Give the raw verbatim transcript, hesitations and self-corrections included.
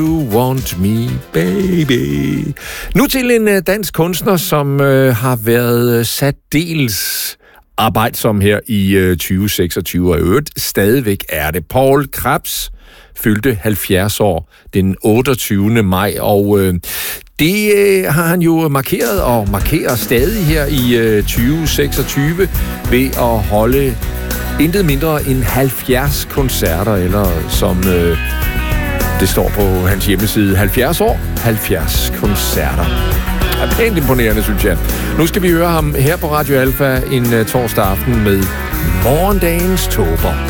You want me, baby. Nu til en dansk kunstner, som øh, har været særdeles arbejdsom her i øh, tyve seksogtyve, og i øvrigt stadigvæk er det. Poul Krebs fyldte halvfjerds år den otteogtyvende maj, og øh, det øh, har han jo markeret og markerer stadig her i øh, tyve seksogtyve ved at holde intet mindre end halvfjerds koncerter, eller som øh, det står på hans hjemmeside, halvfjerds år, halvfjerds koncerter. Det er pænt imponerende, synes jeg. Nu skal vi høre ham her på Radio Alfa en uh, torsdag aften med Morgendagens Tåber.